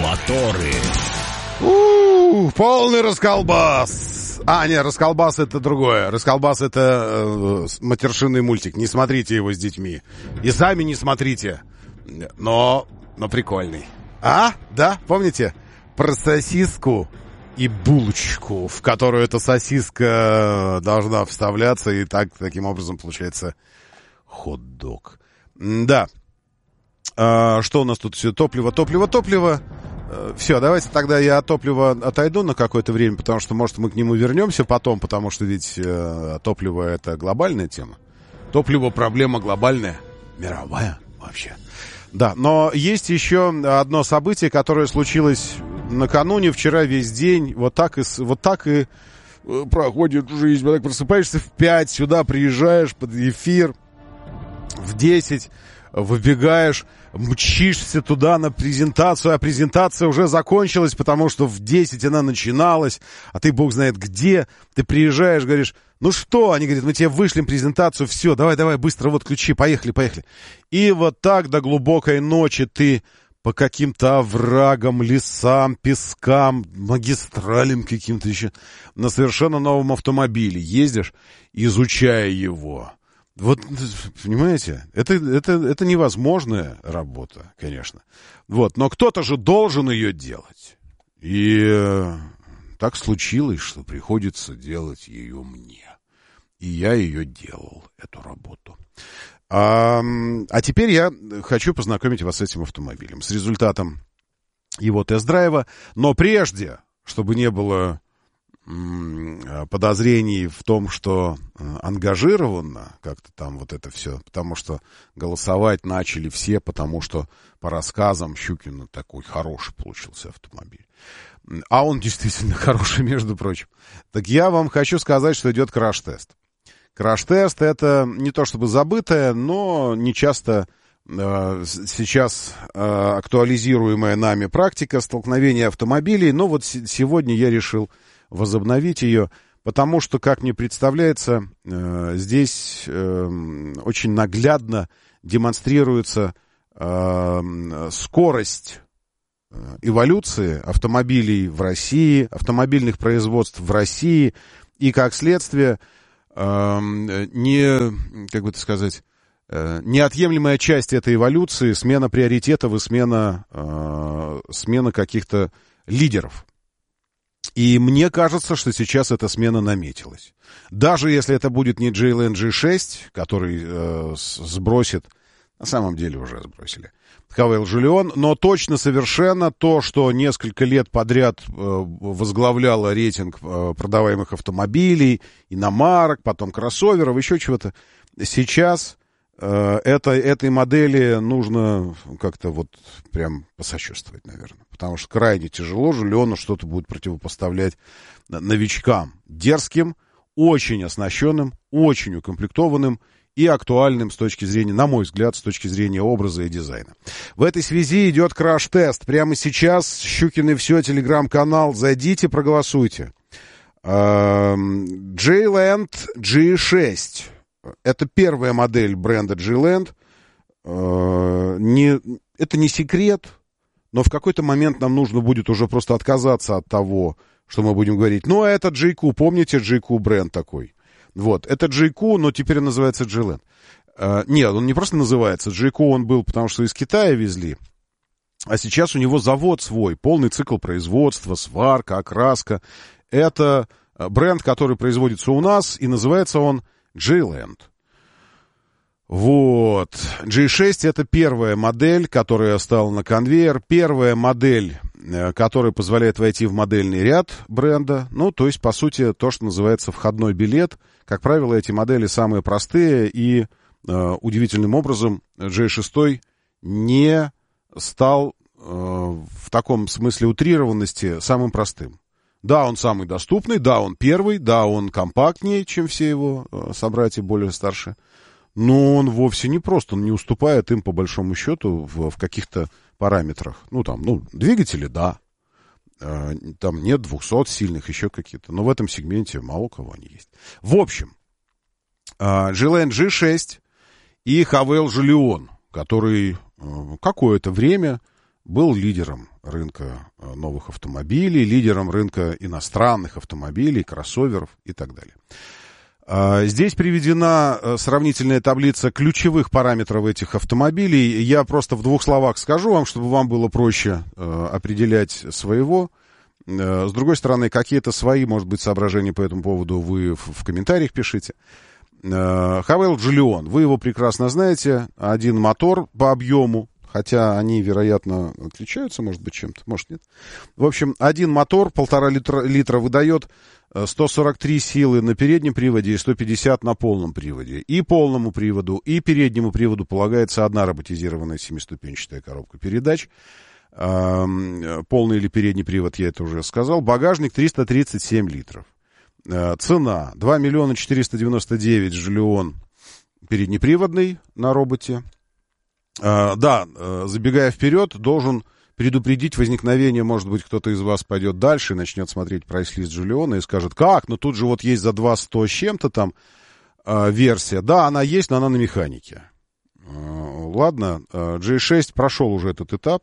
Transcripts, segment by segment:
Моторы. Полный расколбас. Не, расколбас это другое. Расколбас это матершинный мультик. Не смотрите его с детьми. И сами не смотрите. Но прикольный. Да, помните? Про сосиску и булочку, в которую эта сосиска должна вставляться, и таким образом получается хот-дог. Да. Что у нас тут все? Топливо. Все, давайте тогда я от топлива отойду на какое-то время, потому что, может, мы к нему вернемся потом, потому что ведь топливо — это глобальная тема. Топливо — проблема глобальная, мировая вообще. Да, но есть еще одно событие, которое случилось накануне, вчера весь день. Вот так и проходит жизнь. Вот так просыпаешься в 5, сюда приезжаешь под эфир, в 10 выбегаешь, мчишься туда на презентацию, а презентация уже закончилась, потому что в 10 она начиналась, а ты бог знает где. Ты приезжаешь, говоришь: ну что? Они говорят: мы тебе вышлем презентацию, все, давай, быстро, вот ключи, поехали. И вот так до глубокой ночи ты по каким-то оврагам, лесам, пескам, магистралям каким-то еще на совершенно новом автомобиле ездишь, изучая его. Вот, понимаете, это невозможная работа, конечно. Вот, но кто-то же должен ее делать. И так случилось, что приходится делать ее мне. И я ее делал, эту работу. А теперь я хочу познакомить вас с этим автомобилем, с результатом его тест-драйва. Но прежде, чтобы не было подозрений в том, что ангажировано как-то там вот это все, потому что голосовать начали все, потому что по рассказам Щукина такой хороший получился автомобиль. А он действительно хороший, между прочим. Так я вам хочу сказать, что идет краш-тест. Краш-тест — это не то чтобы забытое, но не часто сейчас актуализируемая нами практика столкновения автомобилей. Но вот сегодня я решил возобновить ее, потому что, как мне представляется, здесь очень наглядно демонстрируется скорость эволюции автомобилей в России, автомобильных производств в России, и, как следствие, неотъемлемая часть этой эволюции — смена приоритетов и смена каких-то лидеров. И мне кажется, что сейчас эта смена наметилась. Даже если это будет не JLN G6, который сбросит, на самом деле уже сбросили, Хавейл Жильон, но точно совершенно то, что несколько лет подряд возглавляло рейтинг продаваемых автомобилей, иномарок, потом кроссоверов, еще чего-то. Сейчас этой модели нужно как-то вот прям посочувствовать, наверное. Потому что крайне тяжело Жильону что-то будет противопоставлять новичкам. Дерзким, очень оснащенным, очень укомплектованным и актуальным с точки зрения, на мой взгляд, с точки зрения образа и дизайна. В этой связи идет краш-тест. Прямо сейчас Щукин и все, телеграм-канал. Зайдите, проголосуйте. JLand G6. Это первая модель бренда JLand. Это не секрет, но в какой-то момент нам нужно будет уже просто отказаться от того, что мы будем говорить. Ну, а это JQ, помните, JQ бренд такой. Вот, это JQ, но теперь он называется JLand. Нет, он не просто называется. JQ он был, потому что из Китая везли. А сейчас у него завод свой, полный цикл производства, сварка, окраска. Это бренд, который производится у нас, и называется он JLand. Вот. G6 — это первая модель, которая стала на конвейер. Первая модель, которая позволяет войти в модельный ряд бренда. Ну, то есть, по сути, то, что называется входной билет. Как правило, эти модели самые простые, и удивительным образом G6 не стал в таком смысле утрированности самым простым. Да, он самый доступный, да, он первый, да, он компактнее, чем все его собратья более старшие. Но он вовсе не прост, он не уступает им, по большому счету, в каких-то параметрах. Двигатели, да. Там нет 200 сильных, еще какие-то. Но в этом сегменте мало у кого они есть. В общем, JLand G6 и Хавейл Жильон, который какое-то время был лидером рынка новых автомобилей, лидером рынка иностранных автомобилей, кроссоверов и так далее. Здесь приведена сравнительная таблица ключевых параметров этих автомобилей. Я просто в 2 словах скажу вам, чтобы вам было проще определять своего. С другой стороны, какие-то свои, может быть, соображения по этому поводу вы в комментариях пишите. Хавейл Джолион, вы его прекрасно знаете. Один мотор по объему, хотя они, вероятно, отличаются, может быть, чем-то, может, нет. В общем, один мотор 1,5 литра выдает 143 силы на переднем приводе и 150 на полном приводе. И полному приводу, и переднему приводу полагается одна роботизированная 7-ступенчатая коробка передач. Полный или передний привод, я это уже сказал. Багажник 337 литров. Цена 2 миллиона 499 Джолион переднеприводный на роботе. Да, забегая вперед, должен предупредить возникновение, может быть, кто-то из вас пойдет дальше и начнет смотреть прайс-лист Джолиона и скажет, как, ну тут же вот есть за 200 с чем-то там версия. Да, она есть, но она на механике. Ладно, G6 прошел уже этот этап,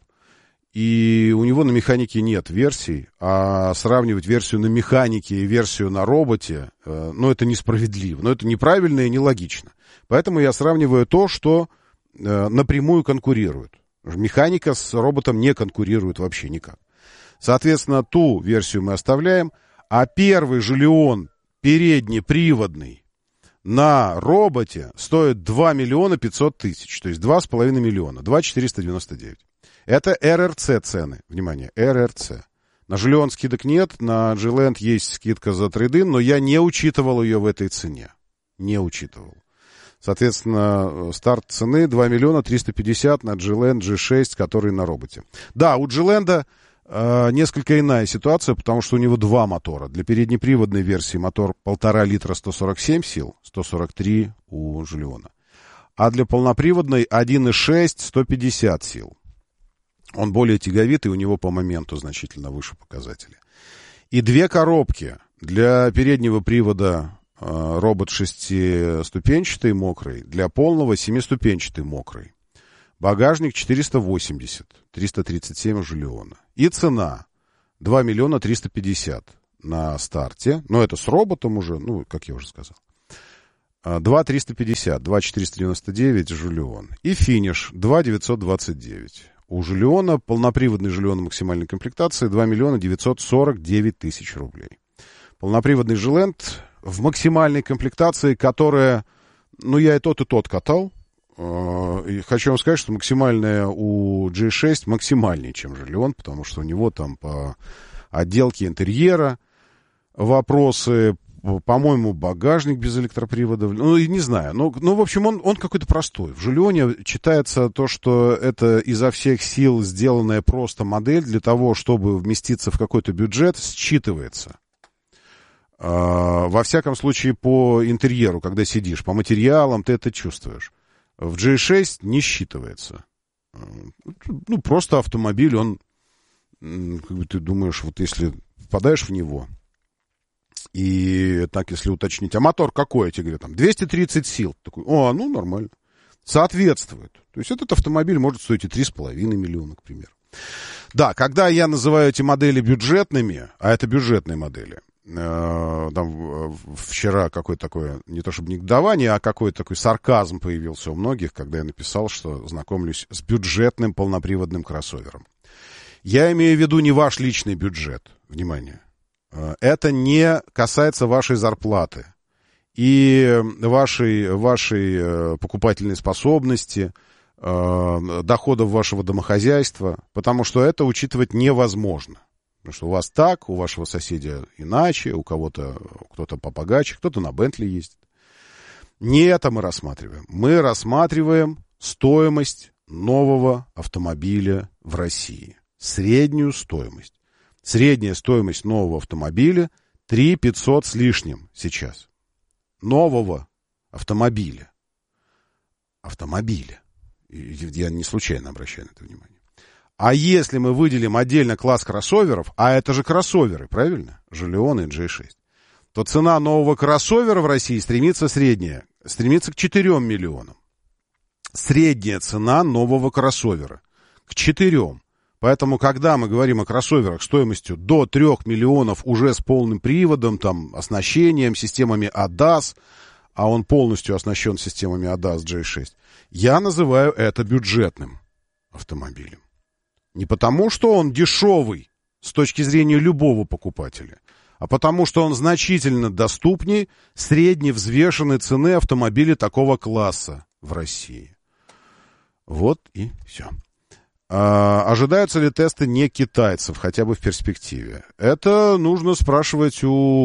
и у него на механике нет версий, а сравнивать версию на механике и версию на роботе, ну, это несправедливо, но это неправильно и нелогично. Поэтому я сравниваю то, что напрямую конкурирует. Механика с роботом не конкурирует вообще никак. Соответственно, ту версию мы оставляем. А первый Джолион переднеприводный на роботе стоит 2 миллиона 500 тысяч. То есть 2,5 миллиона. 2,499. Это РРЦ цены. Внимание, РРЦ. На Джолион скидок нет. На G-Land есть скидка за трейд-ин, но я не учитывал ее в этой цене. Не учитывал. Соответственно, старт цены 2 миллиона 350 на G-Land G6, который на роботе. Да, у G-Land несколько иная ситуация, потому что у него 2 мотора. Для переднеприводной версии мотор 1,5 литра 147 сил, 143 у Джолиона. А для полноприводной 1,6 150 сил. Он более тяговитый, у него по моменту значительно выше показатели. И 2 коробки для переднего привода. Робот 6-ступенчатый мокрый, для полного 7-ступенчатый мокрый. Багажник 480, 337 Джолиона. И цена 2 миллиона 350 на старте. Но это с роботом уже, ну, как я уже сказал. 2,350, 2,499 Джолион. И финиш 2,929. У Джолиона, полноприводный Джолион максимальной комплектации, 2 миллиона 949 тысяч рублей. Полноприводный G-Land в максимальной комплектации, которая, ну, я и тот катал. И хочу вам сказать, что максимальная у G6 максимальнее, чем Джолион, потому что у него там по отделке интерьера вопросы, по-моему, багажник без электропривода. Ну, не знаю. Ну в общем, он какой-то простой. В Джолионе читается то, что это изо всех сил сделанная просто модель для того, чтобы вместиться в какой-то бюджет, считывается. Во всяком случае, по интерьеру, когда сидишь, по материалам ты это чувствуешь. В G6 не считывается. Ну, просто автомобиль, он, как бы ты думаешь, вот если попадаешь в него, и так, если уточнить, а мотор какой, я тебе говорю, там, 230 сил. Такой, ну, нормально. Соответствует. То есть этот автомобиль может стоить и 3,5 миллиона, к примеру. Да, когда я называю эти модели бюджетными, а это бюджетные модели, там вчера какое-то такое, не то чтобы негодование, а какой-то такой сарказм появился у многих, когда я написал, что знакомлюсь с бюджетным полноприводным кроссовером. Я имею в виду не ваш личный бюджет, внимание. Это не касается вашей зарплаты и вашей покупательной способности, доходов вашего домохозяйства, потому что это учитывать невозможно. Потому что у вас так, у вашего соседа иначе, у кого-то кто-то побогаче, кто-то на Бентли ездит. Не это мы рассматриваем. Мы рассматриваем стоимость нового автомобиля в России. Среднюю стоимость. Средняя стоимость нового автомобиля 3 500 с лишним сейчас. Нового автомобиля. Я не случайно обращаю на это внимание. А если мы выделим отдельно класс кроссоверов, а это же кроссоверы, правильно? Джолион и G6, то цена нового кроссовера в России стремится к 4 миллионам. Средняя цена нового кроссовера к 4. Поэтому, когда мы говорим о кроссоверах стоимостью до 3 миллионов уже с полным приводом, там, оснащением, системами ADAS, а он полностью оснащен системами ADAS J6, я называю это бюджетным автомобилем. Не потому, что он дешевый с точки зрения любого покупателя, а потому, что он значительно доступнее средневзвешенной цены автомобиля такого класса в России. Вот и все. Ожидаются ли тесты не китайцев, хотя бы в перспективе? Это нужно спрашивать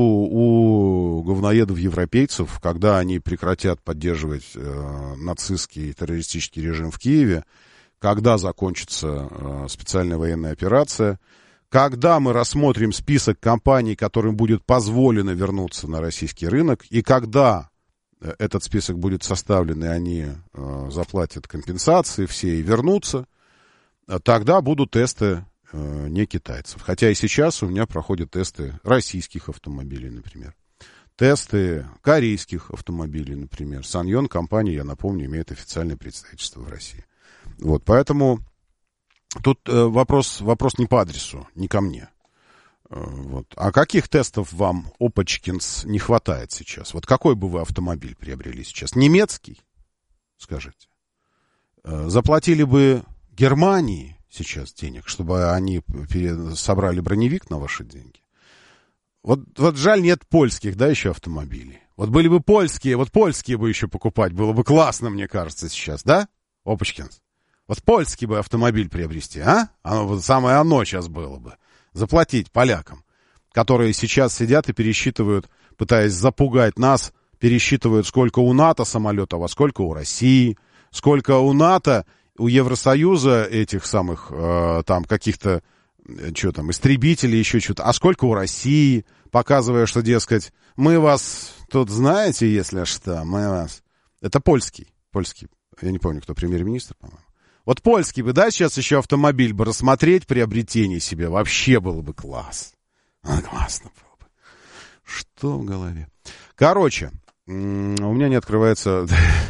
у говноедов-европейцев, когда они прекратят поддерживать нацистский и террористический режим в Киеве, когда закончится специальная военная операция, когда мы рассмотрим список компаний, которым будет позволено вернуться на российский рынок, и когда этот список будет составлен, и они заплатят компенсации все и вернутся, тогда будут тесты не китайцев. Хотя и сейчас у меня проходят тесты российских автомобилей, например. Тесты корейских автомобилей, например. Саньон компания, я напомню, имеет официальное представительство в России. Вот, поэтому тут вопрос не по адресу, не ко мне. Вот. А каких тестов вам, опачкинс, не хватает сейчас? Вот какой бы вы автомобиль приобрели сейчас? Немецкий? Скажите. Заплатили бы Германии сейчас денег, чтобы они собрали броневик на ваши деньги? Вот жаль, нет польских, да, еще автомобилей. Вот были бы польские, вот польские бы еще покупать, было бы классно, мне кажется, сейчас, да, Опачкинс? Вот польский бы автомобиль приобрести, а? Вот самое оно сейчас было бы. Заплатить полякам, которые сейчас сидят и пересчитывают, пытаясь запугать нас, пересчитывают, сколько у НАТО самолетов, а сколько у России, сколько у НАТО, у Евросоюза этих самых, там, каких-то, что там, истребителей, еще что-то, а сколько у России, показывая, что, дескать, мы вас тут знаете, если что, мы вас... Это польский, я не помню, кто премьер-министр, по-моему. Вот польский бы, да, сейчас еще автомобиль бы рассмотреть, приобретение себе, вообще было бы класс. Классно было бы. Что в голове? Короче, у меня не открывается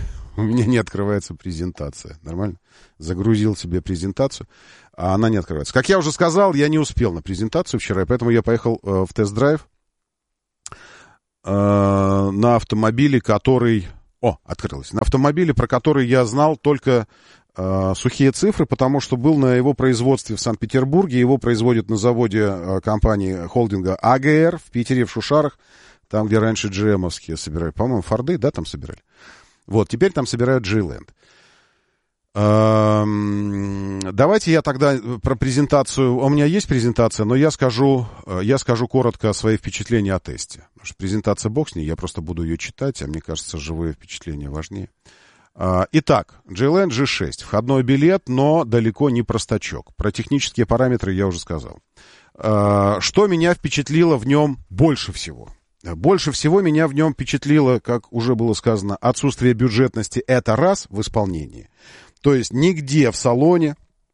презентация. Нормально? Загрузил себе презентацию, а она не открывается. Как я уже сказал, я не успел на презентацию вчера, поэтому я поехал в тест-драйв на автомобиле, который... открылась. На автомобиле, про который я знал только сухие цифры, потому что был на его производстве в Санкт-Петербурге. Его производят на заводе компании холдинга АГР в Питере, в Шушарах, там, где раньше GM-овские собирали. По-моему, Форды, да, там собирали. Вот, теперь там собирают G-Land. Давайте я тогда про презентацию... У меня есть презентация, но я скажу коротко свои впечатления о тесте. Потому что презентация бог с ней, я просто буду ее читать, а мне кажется, живые впечатления важнее. Итак, G-Land G6. Входной билет, но далеко не простачок. Про технические параметры я уже сказал. Что меня впечатлило в нем больше всего? Больше всего меня в нем впечатлило, как уже было сказано, отсутствие бюджетности. Это раз в исполнении. То есть нигде в салоне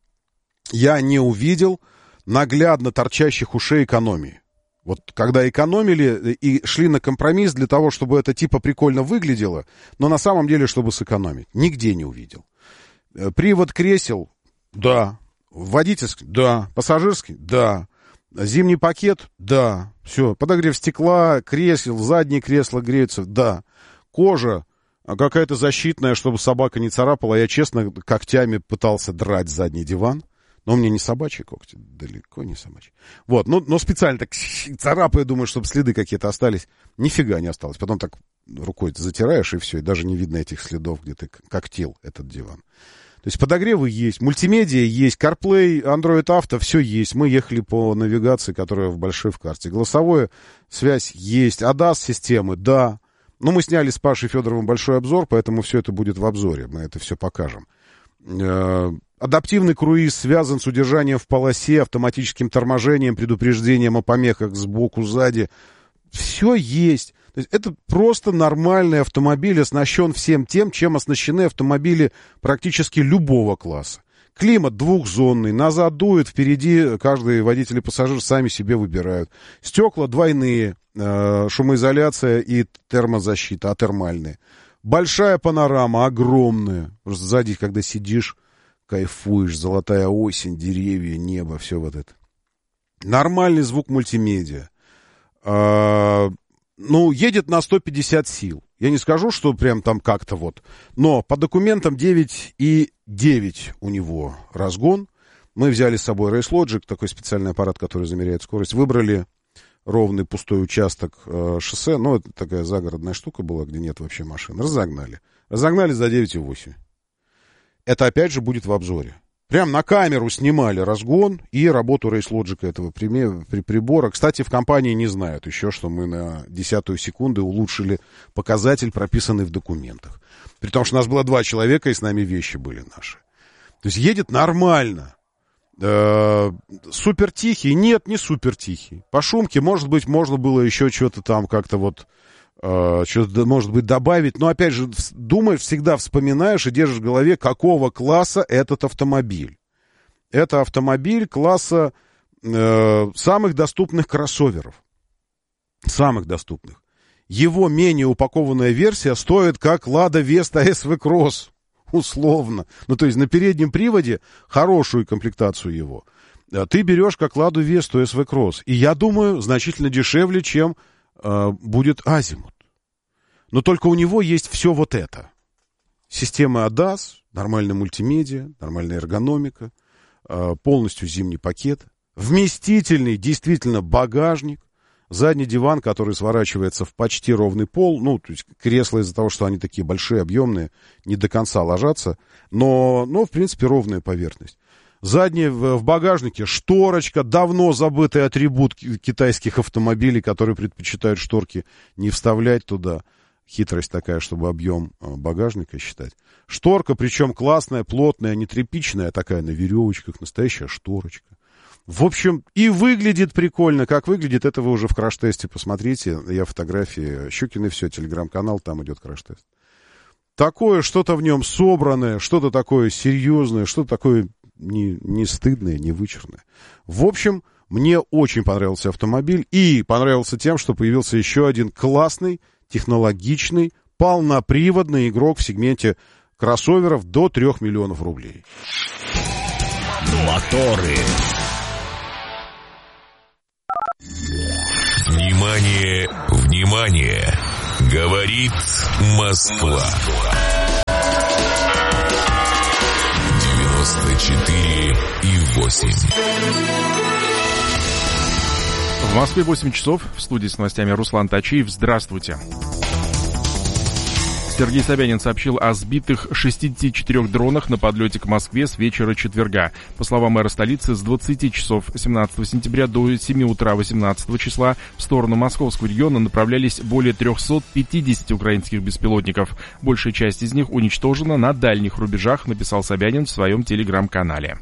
я не увидел наглядно торчащих ушей экономии. Вот когда экономили и шли на компромисс для того, чтобы это типа прикольно выглядело, но на самом деле, чтобы сэкономить. Нигде не увидел. Привод кресел? Да. Водительский? Да. Пассажирский? Да. Зимний пакет? Да. Все. Подогрев стекла, кресел, задние кресла греются? Да. Кожа какая-то защитная, чтобы собака не царапала. Я, честно, когтями пытался драть задний диван. Но у меня не собачьи когти, далеко не собачьи. Вот, но специально так царапаю, думаю, чтобы следы какие-то остались. Нифига не осталось. Потом так рукой затираешь, и все, и даже не видно этих следов, где ты когтил этот диван. То есть подогревы есть, мультимедиа есть, CarPlay, Android Auto, все есть. Мы ехали по навигации, которая в большой в карте. Голосовая связь есть, ADAS-системы, да. Но мы сняли с Пашей Федоровым большой обзор, поэтому все это будет в обзоре, мы это все покажем. Адаптивный круиз связан с удержанием в полосе, автоматическим торможением, предупреждением о помехах сбоку, сзади. Все есть. То есть это просто нормальный автомобиль, оснащен всем тем, чем оснащены автомобили практически любого класса. Климат двухзонный, назад дует, впереди каждый водитель и пассажир сами себе выбирают. Стекла двойные, шумоизоляция и термозащита, атермальные. Большая панорама, огромная. Просто сзади, когда сидишь, кайфуешь, золотая осень, деревья, небо, все вот это. Нормальный звук мультимедиа. Едет на 150 сил. Я не скажу, что прям там как-то вот. Но по документам 9,9 у него разгон. Мы взяли с собой Race Logic, такой специальный аппарат, который замеряет скорость. Выбрали ровный пустой участок шоссе. Это такая загородная штука была, где нет вообще машин. Разогнали. Разогнали за 9,8. Это опять же будет в обзоре. Прям на камеру снимали разгон и работу Race Logic этого прибора. Кстати, в компании не знают еще, что мы на 10-ю секунды улучшили показатель, прописанный в документах. При том, что у нас было 2 человека, и с нами вещи были наши. То есть едет нормально. Супер тихий? Нет, не супер тихий. По шумке, может быть, можно было еще что-то там как-то вот, что-то, может быть, добавить. Но, опять же, думаешь, всегда вспоминаешь и держишь в голове, какого класса этот автомобиль. Это автомобиль класса самых доступных кроссоверов. Самых доступных. Его менее упакованная версия стоит как Lada Vesta SV Cross. Условно. То есть на переднем приводе хорошую комплектацию его ты берешь как Ладу Весту SV Cross. И я думаю, значительно дешевле, чем будет Азимут. Но только у него есть все вот это. Система ADAS, нормальная мультимедиа, нормальная эргономика, полностью зимний пакет, вместительный действительно багажник, задний диван, который сворачивается в почти ровный пол. То есть кресла из-за того, что они такие большие, объемные, не до конца ложатся. Но в принципе, ровная поверхность. Задний в багажнике шторочка, давно забытый атрибут китайских автомобилей, которые предпочитают шторки не вставлять туда. Хитрость такая, чтобы объем багажника считать. Шторка, причем классная, плотная, не тряпичная, такая на веревочках, настоящая шторочка. В общем, и выглядит прикольно. Как выглядит, это вы уже в краш-тесте посмотрите. Я фотографии Щукин и все, телеграм-канал, там идет краш-тест. Такое что-то в нем собранное, что-то такое серьезное, что-то такое не стыдное, не вычурное. В общем, мне очень понравился автомобиль. И понравился тем, что появился еще один классный, технологичный, полноприводный игрок в сегменте кроссоверов до 3 миллионов рублей. Моторы. Внимание, внимание! Говорит Москва. 94,8. В Москве 8 часов. В студии с новостями Руслан Тачиев. Здравствуйте. Сергей Собянин сообщил о сбитых 64 дронах на подлете к Москве с вечера четверга. По словам мэра столицы, с 20 часов 17 сентября до 7 утра 18 числа в сторону московского региона направлялись более 350 украинских беспилотников. Большая часть из них уничтожена на дальних рубежах, написал Собянин в своем телеграм-канале.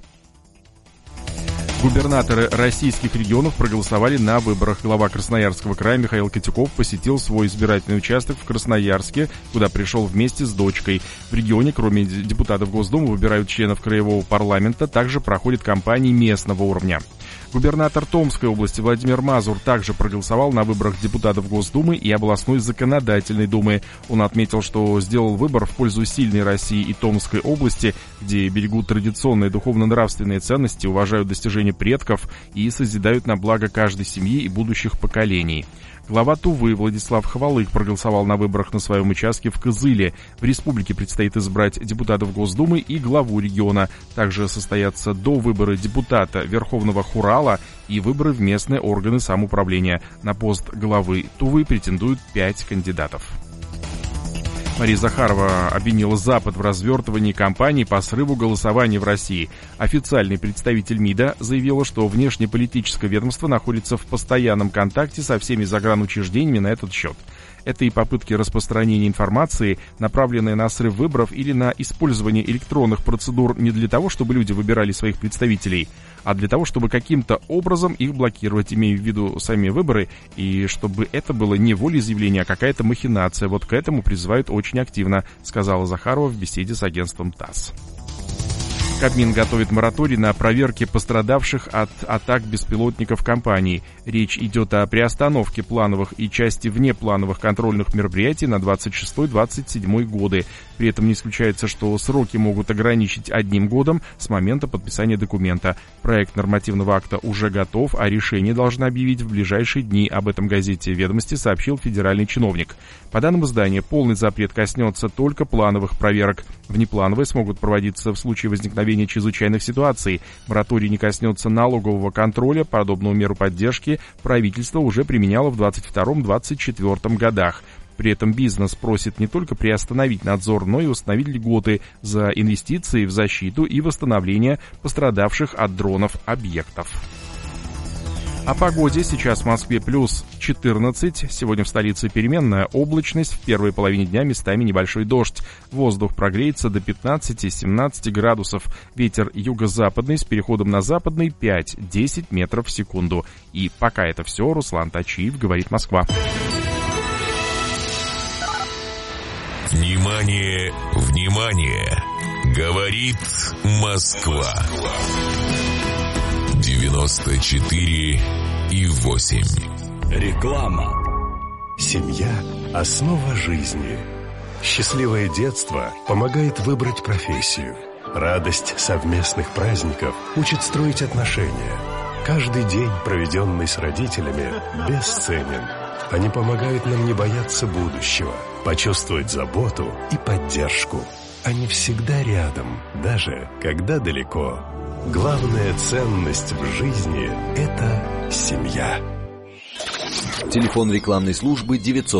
Губернаторы российских регионов проголосовали на выборах. Глава Красноярского края Михаил Котюков посетил свой избирательный участок в Красноярске, куда пришел вместе с дочкой. В регионе, кроме депутатов Госдумы, выбирают членов краевого парламента, также проходят кампании местного уровня. Губернатор Томской области Владимир Мазур также проголосовал на выборах депутатов Госдумы и областной законодательной думы. Он отметил, что сделал выбор в пользу сильной России и Томской области, где берегут традиционные духовно-нравственные ценности, уважают достижения предков и созидают на благо каждой семьи и будущих поколений. Глава Тувы Владислав Хвалык проголосовал на выборах на своем участке в Кызыле. В республике предстоит избрать депутатов Госдумы и главу региона. Также состоятся довыборы депутата Верховного Хурала и выборы в местные органы самоуправления. На пост главы Тувы претендуют 5 кандидатов. Мария Захарова обвинила Запад в развертывании кампании по срыву голосования в России. Официальный представитель МИДа заявила, что внешнеполитическое ведомство находится в постоянном контакте со всеми загранучреждениями на этот счет. Это и попытки распространения информации, направленные на срыв выборов или на использование электронных процедур не для того, чтобы люди выбирали своих представителей, а для того, чтобы каким-то образом их блокировать, имея в виду сами выборы, и чтобы это было не волеизъявление, а какая-то махинация. Вот к этому призывают очень активно, сказала Захарова в беседе с агентством ТАСС. Кабмин готовит мораторий на проверки пострадавших от атак беспилотников компании. Речь идет о приостановке плановых и части внеплановых контрольных мероприятий на 26-27 годы. При этом не исключается, что сроки могут ограничить 1 годом с момента подписания документа. Проект нормативного акта уже готов, а решение должны объявить в ближайшие дни. Об этом газете «Ведомости» сообщил федеральный чиновник. По данным издания, полный запрет коснется только плановых проверок. Внеплановые смогут проводиться в случае возникновения чрезвычайных ситуаций. Мораторий не коснется налогового контроля. Подобную меру поддержки правительство уже применяло в 2022-2024 годах. При этом бизнес просит не только приостановить надзор, но и установить льготы за инвестиции в защиту и восстановление пострадавших от дронов объектов. О погоде. Сейчас в Москве плюс 14. Сегодня в столице переменная облачность. В первой половине дня местами небольшой дождь. Воздух прогреется до 15-17 градусов. Ветер юго-западный с переходом на западный 5-10 метров в секунду. И пока это все. Руслан Тачиев, говорит Москва. Внимание, внимание! Говорит Москва. 94,8. Реклама. Семья – основа жизни. Счастливое детство помогает выбрать профессию. Радость совместных праздников учит строить отношения. Каждый день, проведенный с родителями, бесценен. Они помогают нам не бояться будущего, почувствовать заботу и поддержку. Они всегда рядом, даже когда далеко. Главная ценность в жизни – это семья. Телефон рекламной службы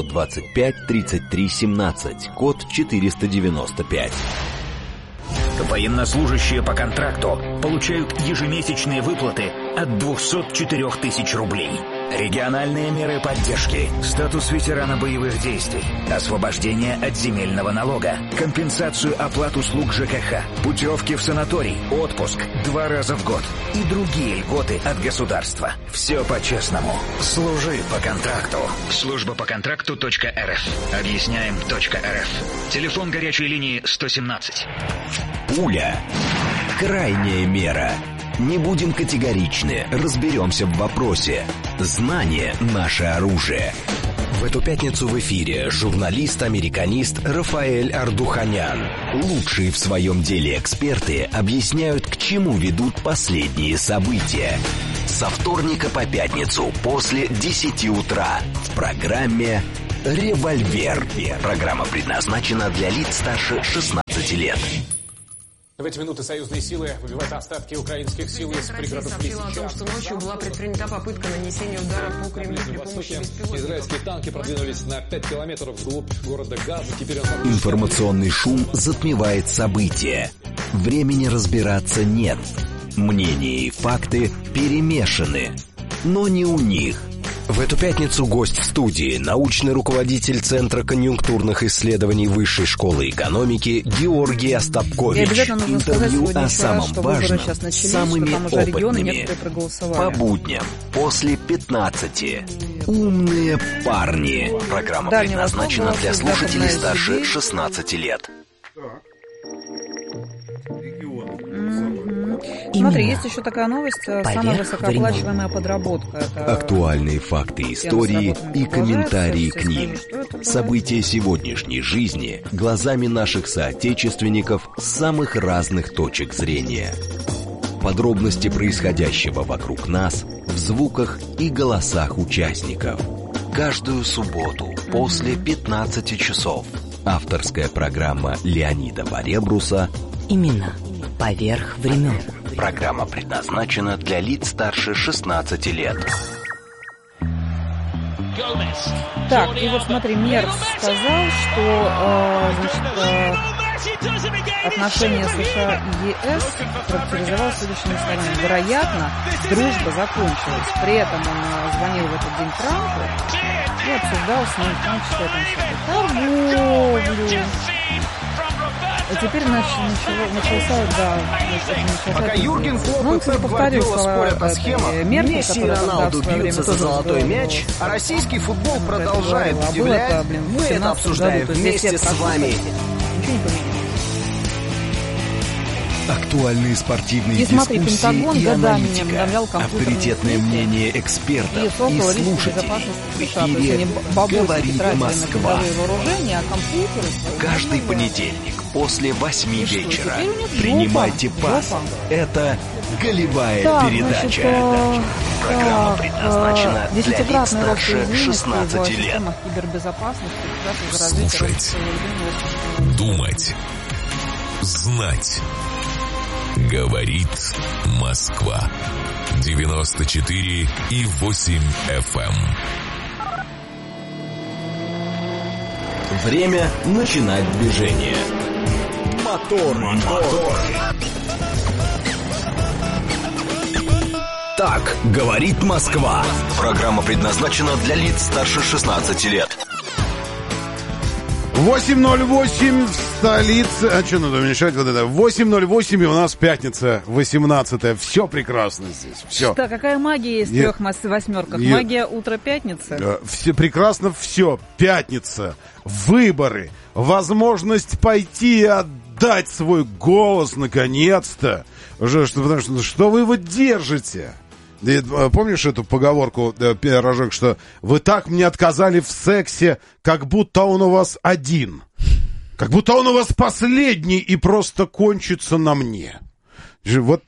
925-33-17, код 495. Военнослужащие по контракту получают ежемесячные выплаты от 204 тысяч рублей. Региональные меры поддержки, статус ветерана боевых действий, освобождение от земельного налога, компенсацию оплат услуг ЖКХ, путевки в санаторий, отпуск 2 раза в год и другие льготы от государства. Все по-честному. Служи по контракту. Служба по контракту.рф. Объясняем.рф. Телефон горячей линии 117. Пуля. Крайняя мера. Не будем категоричны, разберемся в вопросе. Знание – наше оружие. В эту пятницу в эфире журналист-американист Рафаэль Ардуханян. Лучшие в своем деле эксперты объясняют, к чему ведут последние события. Со вторника по пятницу после 10 утра в программе «Револьвер». Программа предназначена для лиц старше 16 лет. В эти минуты союзные силы выбивают остатки украинских сил из пригородов Лисичанска. О том, что ночью была предпринята попытка нанесения удара по Кремлю при помощи беспилотников. Израильские танки продвинулись на 5 километров вглубь города Газа. Теперь он... Информационный шум затмевает события. Времени разбираться нет. Мнения и факты перемешаны. Но не у них. В эту пятницу гость в студии, научный руководитель Центра конъюнктурных исследований Высшей школы экономики Георгий Остапкович. Интервью о самом важном с самыми опытными. По будням после 15. Умные парни. Программа предназначена для слушателей старше 16 лет. Смотри, есть еще такая новость, самая высокооплачиваемая подработка. Это актуальные факты истории и комментарии к ним. События сегодняшней жизни глазами наших соотечественников с самых разных точек зрения. Подробности происходящего вокруг нас в звуках и голосах участников. Каждую субботу после 15 часов. Авторская программа Леонида Баребруса «Имена поверх времен». Программа предназначена для лиц старше 16 лет. Так, и вот смотри, Мерц сказал, что отношения США и ЕС характеризовал следующими словами. Вероятно, дружба закончилась. При этом он звонил в этот день Трампу и обсуждал с ним в том числе торговлю. И теперь начался, да. Пока Юрген Клоп и Пеп Гвардиола спорят о схемах, Месси и Роналду бьются за золотой мяч, а российский футбол продолжает удивлять. Мы это обсуждаем вместе с вами. Актуальные спортивные смотри, дискуссии Пентагон и годами аналитика. связи. Авторитетное мнение экспертов и слушателей. В эфире «Говорит Москва». Вооружения, а компьютеры... Каждый понедельник после 8 вечера. Принимайте пас. Это «Голевая передача». Программа предназначена для лиц старше 16 лет. Слушать, думать, знать. Говорит Москва. 94,8 FM. Время начинать движение. Мотор. Так говорит Москва. Программа предназначена для лиц старше 16 лет. 8:08 в столице. А что надо мешать вот это? 8:08 и у нас пятница, 18-е. Все прекрасно здесь. Все. Что, какая магия есть в трех восьмерках? Магия утра пятницы. Все прекрасно, все. Пятница. Выборы. Возможность пойти и отдать свой голос наконец-то. Потому что вы его держите? Помнишь эту поговорку, пирожок, что вы так мне отказали в сексе, как будто он у вас один. Как будто он у вас последний и просто кончится на мне. Вот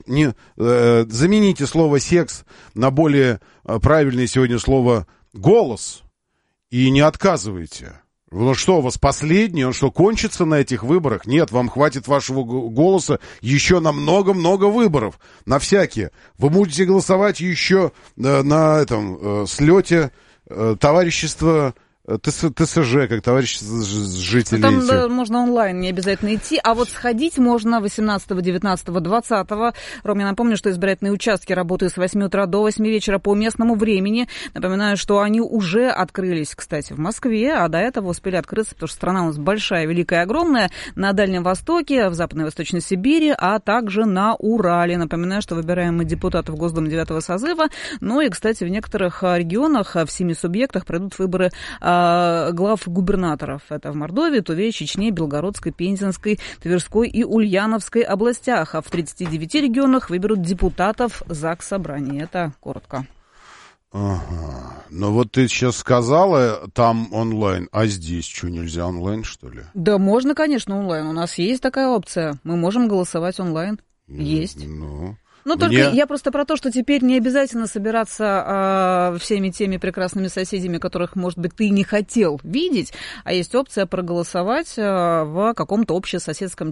замените слово «секс» на более правильное сегодня слово «голос» и не отказывайте. Ну что, у вас последний? Он что, кончится на этих выборах? Нет, вам хватит вашего голоса еще на много-много выборов. На всякие. Вы будете голосовать еще на этом слете товарищества ТСЖ, как товарищество жителей. Там да, можно онлайн, не обязательно идти. А вот сходить можно 18, 19, 20. Ром, я напомню, что избирательные участки работают с 8 утра до 8 вечера по местному времени. Напоминаю, что они уже открылись, кстати, в Москве, а до этого успели открыться, потому что страна у нас большая, великая, огромная, на Дальнем Востоке, в Западной и Восточной Сибири, а также на Урале. Напоминаю, что выбираем мы депутатов Госдумы 9 созыва. Ну и, кстати, в некоторых регионах, в 7 субъектах пройдут выборы глав губернаторов. Это в Мордовии, Туве, Чечне, Белгородской, Пензенской, Тверской и Ульяновской областях. А в 39 регионах выберут депутатов Заксобрания. Это коротко. Ага. Ну вот ты сейчас сказала, там онлайн, а здесь что, нельзя онлайн, что ли? Да можно, конечно, онлайн. У нас есть такая опция. Мы можем голосовать онлайн. Есть. Ну, только я просто про то, что теперь не обязательно собираться всеми теми прекрасными соседями, которых, может быть, ты не хотел видеть, а есть опция проголосовать в каком-то общесоседском